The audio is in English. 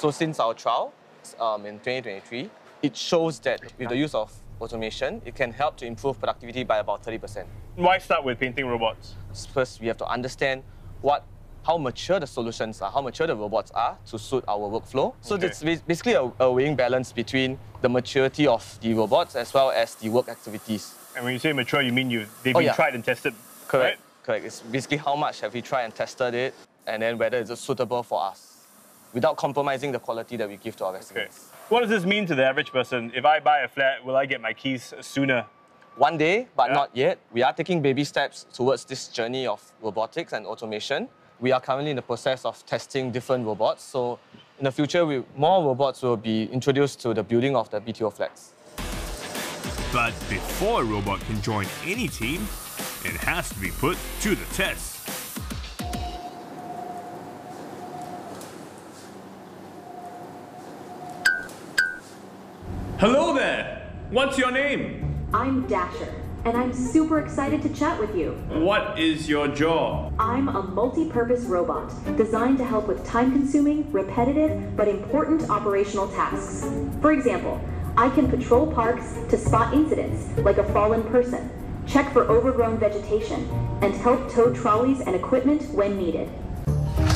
So since our trial in 2023, it shows that with the use of automation, it can help to improve productivity by about 30%. Why start with painting robots? First, we have to understand how mature the solutions are, how mature the robots are to suit our workflow. So it's basically a weighing balance between the maturity of the robots as well as the work activities. And when you say mature, you mean they've been tried and tested, correct? Right? Correct. It's basically how much have we tried and tested it, and then whether it's suitable for us, without compromising the quality that we give to our residents. What does this mean to the average person? If I buy a flat, will I get my keys sooner? One day, but not yet. We are taking baby steps towards this journey of robotics and automation. We are currently in the process of testing different robots. So in the future, more robots will be introduced to the building of the BTO flats. But before a robot can join any team, it has to be put to the test. Hello there! What's your name? I'm Dasher, and I'm super excited to chat with you. What is your job? I'm a multi-purpose robot designed to help with time-consuming, repetitive, but important operational tasks. For example, I can patrol parks to spot incidents like a fallen person, check for overgrown vegetation, and help tow trolleys and equipment when needed.